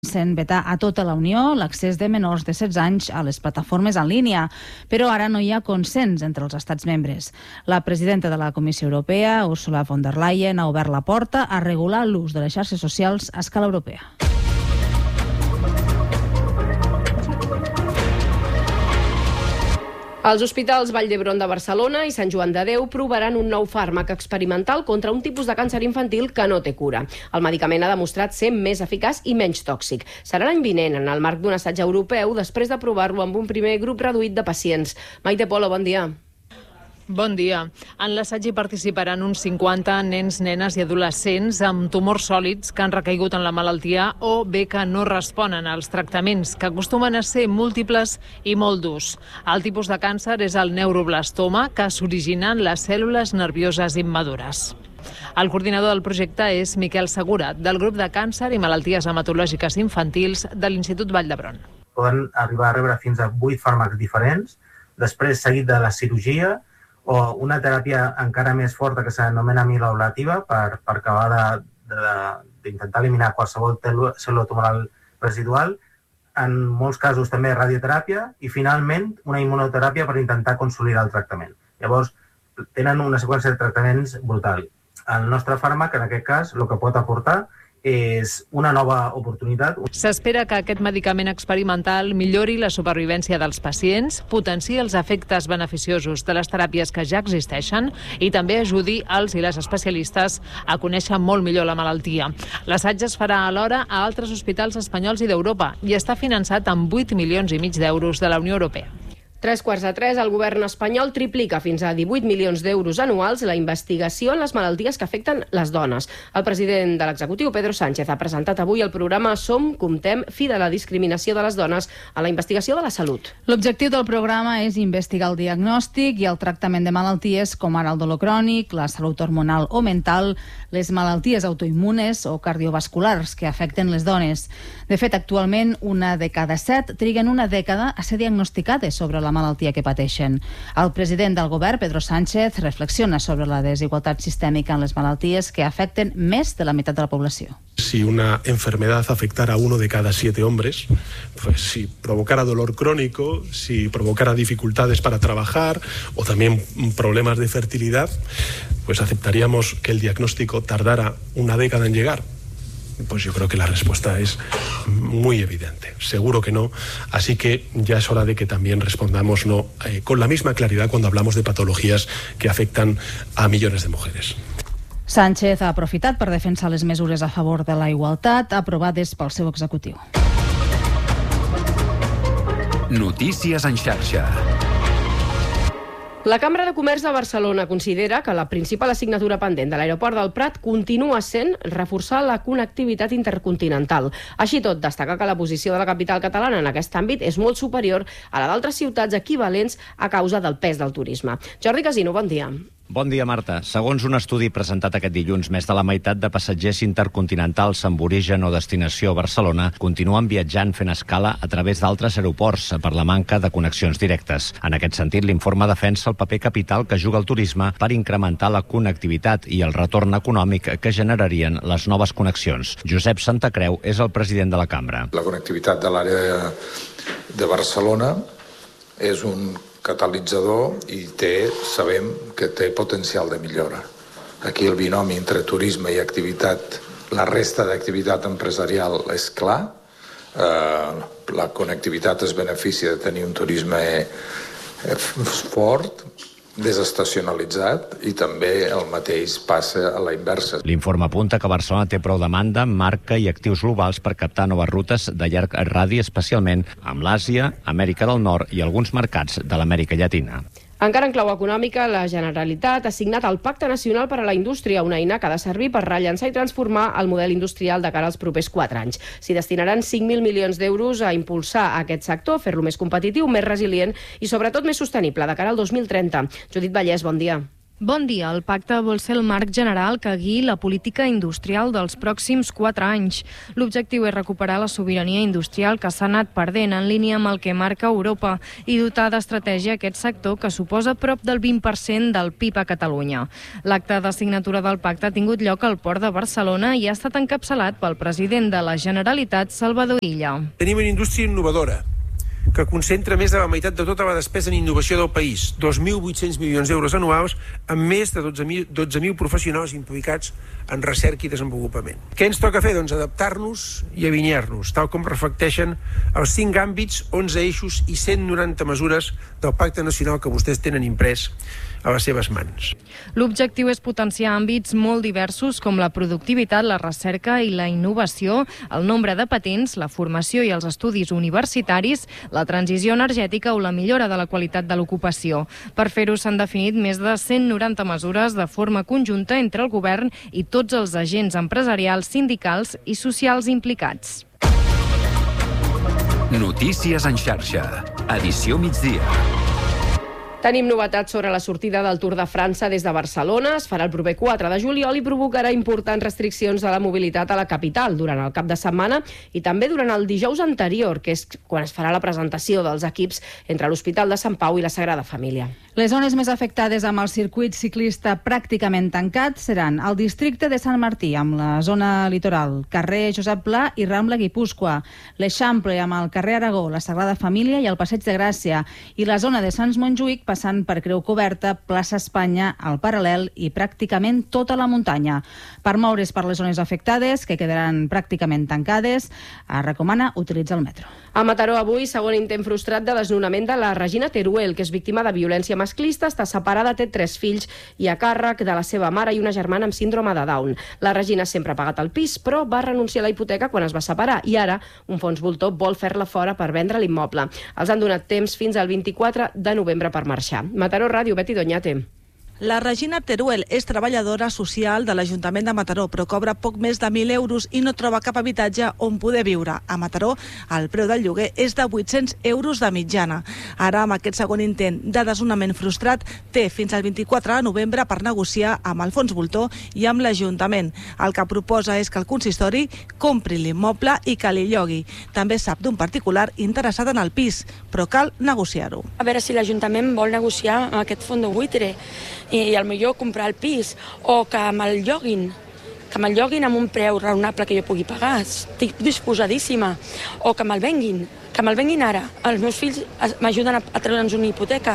Sent vetar a tota la Unió l'accés de menors de 16 anys a les plataformes en línia, però ara no hi ha consens entre els estats membres. La presidenta de la Comissió Europea, Ursula von der Leyen, ha obert la porta a regular l'ús de les xarxes socials a escala europea. Els hospitals Vall d'Hebron de Barcelona i Sant Joan de Déu provaran un nou fàrmac experimental contra un tipus de càncer infantil que no té cura. El medicament ha demostrat ser més eficaç i menys tòxic. Serà l'any vinent, en el marc d'un assaig europeu, després de provar-lo amb un primer grup reduït de pacients. Maite Polo, bon dia. Bon dia. En l'assaig hi participaran uns 50 nens, nenes i adolescents amb tumors sòlids que han recaigut en la malaltia o bé que no responen als tractaments, que acostumen a ser múltiples i molt durs. El tipus de càncer és el neuroblastoma, que s'origina en les cèl·lules nervioses immadures. El coordinador del projecte és Miquel Segura, del grup de càncer i malalties hematològiques infantils de l'Institut Vall d'Hebron. Poden arribar a rebre fins a 8 fàrmacs diferents, després seguit de la cirurgia, o una teràpia encara més forta que s'anomena amiloablativa per acabar d'intentar eliminar qualsevol cèl·lula tumoral residual, en molts casos també radioteràpia i finalment una immunoteràpia per intentar consolidar el tractament. Llavors tenen una seqüència de tractaments brutal. El nostre fàrmac, en aquest cas, el que pot aportar és una nova oportunitat. S'espera que aquest medicament experimental millori la supervivència dels pacients, potenciï els efectes beneficiosos de les teràpies que ja existeixen i també ajudi als i les especialistes a conèixer molt millor la malaltia. L'assaig es farà alhora a altres hospitals espanyols i d'Europa i està finançat amb 8,5 milions d'euros de la Unió Europea. 3:15, el govern espanyol triplica fins a 18 milions d'euros anuals la investigació en les malalties que afecten les dones. El president de l'executiu, Pedro Sánchez, ha presentat avui el programa Som, Comptem, Fi de la discriminació de les dones a la investigació de la salut. L'objectiu del programa és investigar el diagnòstic i el tractament de malalties com ara el dolor crònic, la salut hormonal o mental, les malalties autoimmunes o cardiovasculars que afecten les dones. De fet, actualment, una de cada 7 triguen una dècada a ser diagnosticades sobre la malaltia que pateixen. El president del govern, Pedro Sánchez, reflexiona sobre la desigualtat sistèmica en les malalties que afecten més de la meitat de la població. Si una enfermedad afectara a 1 de cada 7 hombres, pues si provocara dolor crónico, si provocara dificultades para trabajar o también problemas de fertilidad, pues aceptaríamos que el diagnóstico tardara una década en llegar. Pues yo creo que la respuesta es muy evidente. Seguro que no. Así que ya es hora de que también respondamos no con la misma claridad cuando hablamos de patologías que afectan a millones de mujeres. Sánchez ha aprofitat per defensar les mesures a favor de la igualtat aprovades pel seu executiu. Notícies en xarxa. La Cambra de Comerç de Barcelona considera que la principal assignatura pendent de l'aeroport del Prat continua sent reforçar la connectivitat intercontinental. Així tot, destacar que la posició de la capital catalana en aquest àmbit és molt superior a la d'altres ciutats equivalents a causa del pes del turisme. Jordi Casino, bon dia. Bon dia, Marta. Segons un estudi presentat aquest dilluns, més de la meitat de passatgers intercontinentals amb origen o destinació a Barcelona continuen viatjant fent escala a través d'altres aeroports per la manca de connexions directes. En aquest sentit, l'informe defensa el paper capital que juga el turisme per incrementar la connectivitat i el retorn econòmic que generarien les noves connexions. Josep Santacreu és el president de la Cambra. La connectivitat de l'àrea de Barcelona és un catalitzador i sabem que té potencial de millora. Aquí el binomi entre turisme i activitat, la resta d'activitat empresarial és clar. La connectivitat es beneficia de tenir un turisme fort, desestacionalitzat, i també el mateix passa a la inversa. L'informe apunta que Barcelona té prou demanda, marca i actius globals per captar noves rutes de llarg radi, especialment amb l'Àsia, Amèrica del Nord i alguns mercats de l'Amèrica Llatina. Encara en clau econòmica, la Generalitat ha signat el Pacte Nacional per a la Indústria, una eina que ha de servir per rellançar i transformar el model industrial de cara als propers 4 anys. S'hi destinaran 5.000 milions d'euros a impulsar aquest sector, fer-lo més competitiu, més resilient i sobretot més sostenible de cara al 2030. Judit Vallès, bon dia. Bon dia. El pacte vol ser el marc general que guiï la política industrial dels pròxims 4 anys. L'objectiu és recuperar la sobirania industrial que s'ha anat perdent en línia amb el que marca Europa i dotar d'estratègia aquest sector que suposa prop del 20% del PIB a Catalunya. L'acte de signatura del pacte ha tingut lloc al Port de Barcelona i ha estat encapçalat pel president de la Generalitat, Salvador Illa. Tenim una indústria innovadora que concentra més de la meitat de tota la despesa en innovació del país, 2.800 milions d'euros anuals, amb més de 12.000 professionals implicats en recerca i desenvolupament. Què ens toca fer? Doncs adaptar-nos i alinear-nos, tal com reflecteixen els 5 àmbits, 11 eixos i 190 mesures del Pacte Nacional que vostès tenen imprès a les seves mans. L'objectiu és potenciar àmbits molt diversos com la productivitat, la recerca i la innovació, el nombre de patents, la formació i els estudis universitaris, la transició energètica o la millora de la qualitat de l'ocupació. Per fer-ho s'han definit més de 190 mesures de forma conjunta entre el govern i tots els agents empresarials, sindicals i socials implicats. Notícies en xarxa. Edició migdia. Tenim novetats sobre la sortida del Tour de França des de Barcelona. Es farà el proper 4 de juliol i provocarà importants restriccions de la mobilitat a la capital durant el cap de setmana i també durant el dijous anterior, que és quan es farà la presentació dels equips entre l'Hospital de Sant Pau i la Sagrada Família. Les zones més afectades amb el circuit ciclista pràcticament tancat seran el districte de Sant Martí, amb la zona litoral, carrer Josep Pla i Rambla Guipúscoa, l'Eixample amb el carrer Aragó, la Sagrada Família i el Passeig de Gràcia, i la zona de Sants Montjuïc passant per Creu Coberta, plaça Espanya, al Paral·lel i pràcticament tota la muntanya. Per moure's per les zones afectades, que quedaran pràcticament tancades, es recomana utilitzar el metro. A Mataró avui, segon intent frustrat de desnonament de la Regina Teruel, que és víctima de violència masclista, està separada, té 3 fills i a càrrec de la seva mare i una germana amb síndrome de Down. La Regina sempre ha pagat el pis, però va renunciar a la hipoteca quan es va separar i ara un fons voltor vol fer-la fora per vendre l'immoble. Els han donat temps fins al 24 de novembre per marxar. Mataró Ràdio, Betty Doñate. La Regina Teruel és treballadora social de l'Ajuntament de Mataró, però cobra poc més de 1.000 euros i no troba cap habitatge on poder viure. A Mataró, el preu del lloguer és de 800 euros de mitjana. Ara, amb aquest segon intent de desnonament frustrat, té fins al 24 de novembre per negociar amb el fons voltor i amb l'Ajuntament. El que proposa és que el consistori compri l'immoble i que li llogui. També sap d'un particular interessat en el pis, però cal negociar-ho. A veure si l'Ajuntament vol negociar amb aquest fons de buitre i al millor comprar el pis o que me'l lloguin amb un preu raonable que jo pugui pagar. Estic disposadíssima. O que me'l venguin ara. Els meus fills m'ajuden a treure'ns una hipoteca.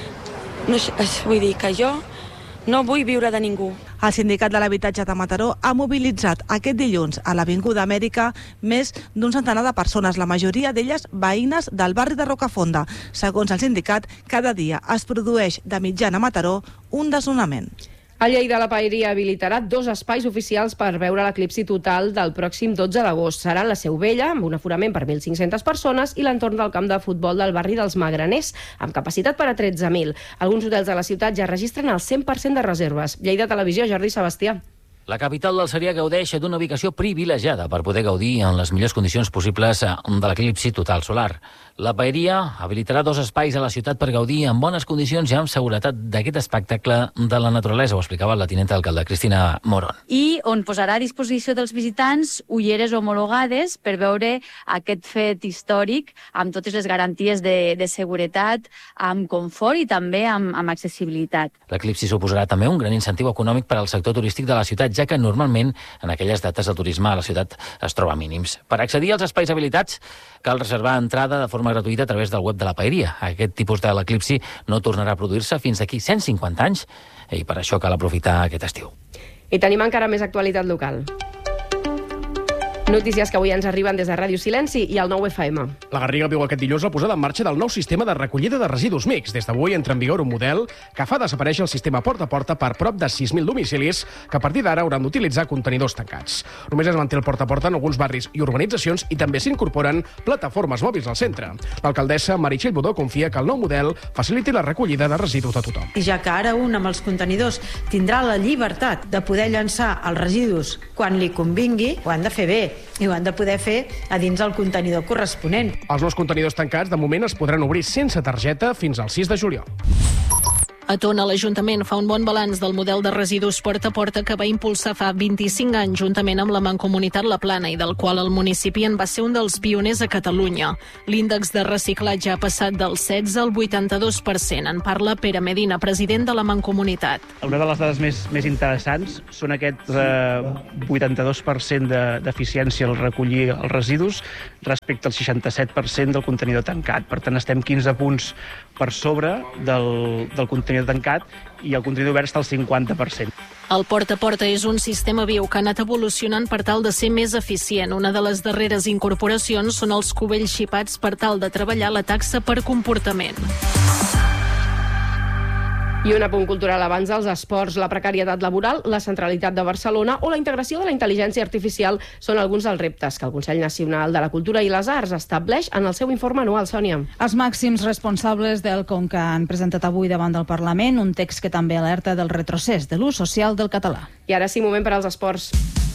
No sé, vull dir que jo no vull viure de ningú. El Sindicat de l'Habitatge de Mataró ha mobilitzat aquest dilluns a l'Avinguda Amèrica més d'un centenar de persones, la majoria d'elles veïnes del barri de Rocafonda. Segons el sindicat, cada dia es produeix de mitjana a Mataró un desnonament. A Lleida, la Paeria habilitarà 2 espais oficials per veure l'eclipsi total del pròxim 12 d'agost. Seran la Seu Vella, amb un aforament per 1.500 persones, i l'entorn del camp de futbol del barri dels Magraners, amb capacitat per a 13.000. Alguns hotels de la ciutat ja registren el 100% de reserves. Lleida Televisió, Jordi Sebastià. La capital del Segrià gaudeix d'una ubicació privilegiada per poder gaudir en les millors condicions possibles de l'eclipsi total solar. La Paeria habilitarà 2 espais a la ciutat per gaudir en bones condicions i amb seguretat d'aquest espectacle de la naturalesa, ho explicava la tinenta d'alcalde Cristina Moron. I on posarà a disposició dels visitants ulleres homologades per veure aquest fet històric amb totes les garanties de seguretat, amb confort i també amb accessibilitat. L'eclipsi suposarà també un gran incentiu econòmic per al sector turístic de la ciutat, ja que normalment en aquelles dates el turisme a la ciutat es troba a mínims. Per accedir als espais habilitats cal reservar entrada de forma gratuïta a través del web de la Paeria. Aquest tipus de l'eclipsi no tornarà a produir-se fins d'aquí 150 anys i per això cal aprofitar aquest estiu. I tenim encara més actualitat local. Notícies que avui ens arriben des de Ràdio Silenci i el 9FM. La Garriga viu aquest dilluns la posada en marxa del nou sistema de recollida de residus mix. Des d'avui entra en vigor un model que fa desaparèixer el sistema porta a porta per prop de 6.000 domicilis que a partir d'ara hauran d'utilitzar contenidors tancats. Només es manté el porta a porta en alguns barris i urbanitzacions i també s'incorporen plataformes mòbils al centre. L'alcaldessa Meritxell Budó confia que el nou model faciliti la recollida de residus de tothom. I ja que ara un amb els contenidors tindrà la llibertat de poder llançar els residus quan li convingui, ho han de fer bé i ho han de poder fer a dins el contenidor corresponent. Els nous contenidors tancats de moment es podran obrir sense targeta fins al 6 de juliol. A Tona, l'Ajuntament fa un bon balanç del model de residus porta a porta que va impulsar fa 25 anys juntament amb la Mancomunitat La Plana i del qual el municipi en va ser un dels pioners a Catalunya. L'índex de reciclatge ha passat del 16 al 82%. En parla Pere Medina, president de la Mancomunitat. Una de les dades més interessants són aquest 82% d'eficiència al recollir els residus respecte al 67% del contenidor tancat. Per tant, estem 15 punts per sobre del contenidor tancat i el contenidor obert està al 50%. El porta a porta és un sistema viu que ha anat evolucionant per tal de ser més eficient. Una de les darreres incorporacions són els cubells xipats per tal de treballar la taxa per comportament. I un apunt cultural abans dels esports, la precarietat laboral, la centralitat de Barcelona o la integració de la intel·ligència artificial són alguns dels reptes que el Consell Nacional de la Cultura i les Arts estableix en el seu informe anual, Sònia. Els màxims responsables del Conca han presentat avui davant del Parlament un text que també alerta del retrocés de l'ús social del català. I ara sí, moment per als esports.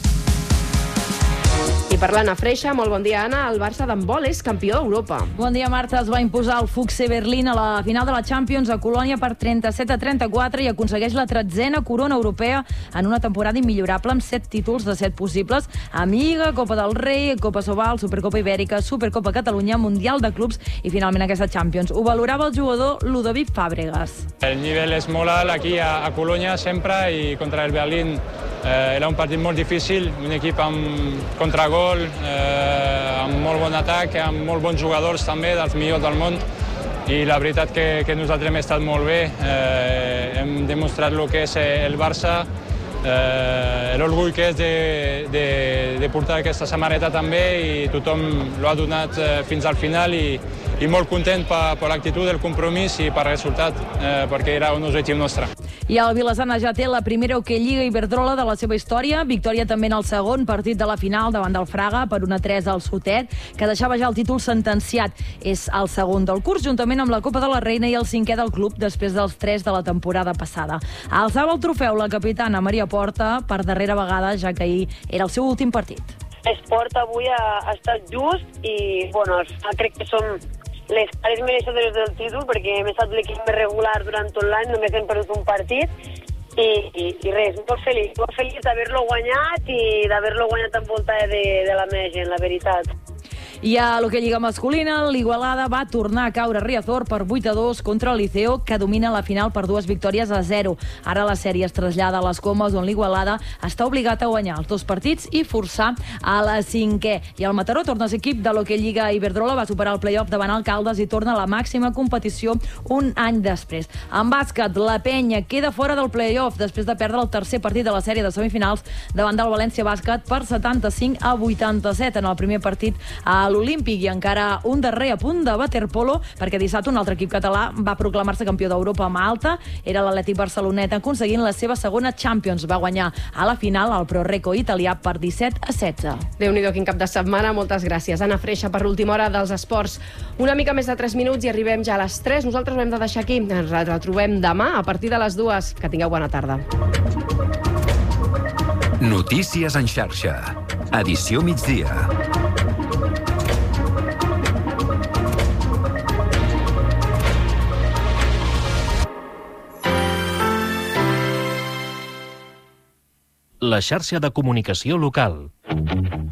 I parlant a Freixa, molt bon dia, Anna. El Barça d'handbol és campió d'Europa. Bon dia, Marta. Es va imposar el Füchse Berlín a la final de la Champions a Colònia per 37-34 i aconsegueix la 13a corona europea en una temporada immillorable amb 7 títols de 7 possibles a Lliga, Copa del Rei, Copa Sobal, Supercopa Ibèrica, Supercopa Catalunya, Mundial de Clubs i finalment aquesta Champions. Ho valorava el jugador Ludovic Fàbregas. El nivell és molt alt aquí a Colònia sempre i contra el Berlín era un partit molt difícil, un equip amb contragol, amb molt bon atac, amb molt bons jugadors també, dels millors del món, i la veritat que nosaltres hem estat molt bé, hem demostrat el que és el Barça, l'orgull que és de portar aquesta samarreta també, i tothom l'ha donat fins al final, i molt content per l'actitud, el compromís i per el resultat, perquè era un objectiu nostre. I el Vilassana ja té la primera Hockey Lliga Iberdrola de la seva història. Victòria també en el segon partit de la final davant del Fraga per 1-3 al Sotet, que deixava ja el títol sentenciat. És el segon del curs, juntament amb la Copa de la Reina i el 5è del club, després dels 3 de la temporada passada. Alçava el trofeu la capitana Maria Porta per darrera vegada, ja que ahir era el seu últim partit. L'esport avui ha estat just i, crec que som les cares mereixedores del títol, perquè hem estat l'equip més regular durant tot l'any, només hem perdut un partit i res, molt feliç d'haver-lo guanyat i d'haver-lo guanyat envoltada de la meva gent, la veritat. I a l'Hockey Lliga masculina, l'Igualada va tornar a caure a Riazor per 8-2 contra el Liceo, que domina la final per 2 victòries-0. Ara la sèrie es trasllada a les Comes, on l'Igualada està obligat a guanyar els 2 partits i forçar a la 5è. I el Mataró torna a ser equip de l'Hockey Lliga Iberdrola, va superar el play-off davant Alcaldes i torna a la màxima competició un any després. En bàsquet, la Penya queda fora del play-off després de perdre el tercer partit de la sèrie de semifinals davant del València Bàsquet per 75-87 en el primer partit a l'Olímpic, i encara un darrer a punt de waterpolo, perquè dissabte un altre equip català va proclamar-se campió d'Europa a Malta. Era l'Atlètic Barcelonet, aconseguint la seva segona Champions. Va guanyar a la final el Pro Reco italià per 17-16. Déu-n'hi-do, quin cap de setmana. Moltes gràcies, Anna Freixa, per l'última hora dels esports. Una mica més de 3 minuts i arribem ja a les 3. Nosaltres ho hem de deixar aquí. Ens retrobem demà a partir de les 2. Que tingueu bona tarda. Notícies en xarxa. Edició migdia. La xarxa de comunicació local.